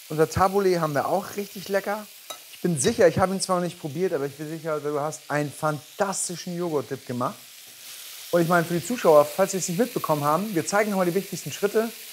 Unser Tabbouleh haben wir auch richtig lecker. Ich bin sicher, ich habe ihn zwar noch nicht probiert, aber ich bin sicher, du hast einen fantastischen Joghurt-Dip gemacht. Und ich meine, für die Zuschauer, falls sie es nicht mitbekommen haben, wir zeigen noch mal die wichtigsten Schritte.